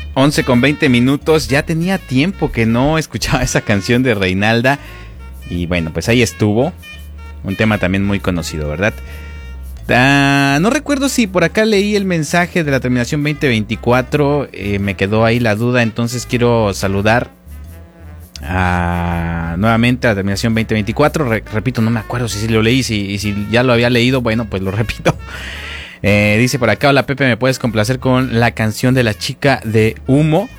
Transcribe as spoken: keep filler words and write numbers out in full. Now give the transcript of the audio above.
once con veinte minutos, ya tenía tiempo que no escuchaba esa canción de Reinalda. Y bueno, pues ahí estuvo. Un tema también muy conocido, ¿verdad? Uh, no recuerdo si por acá leí el mensaje de la terminación veinte veinticuatro. Eh, me quedó ahí la duda, entonces quiero saludar a, nuevamente a la terminación veinte veinticuatro. Re, repito, no me acuerdo si, si lo leí, si, y si ya lo había leído, bueno, pues lo repito. Eh, dice por acá: hola Pepe, ¿me puedes complacer con la canción de La Chica de Humo?